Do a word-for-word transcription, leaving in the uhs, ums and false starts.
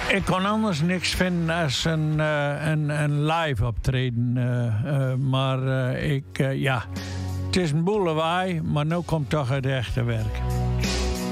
Ik kon anders niks vinden als een, uh, een, een live optreden. Uh, uh, maar uh, ik, uh, ja, het is een boel lawaai, maar nu komt toch het echte werk.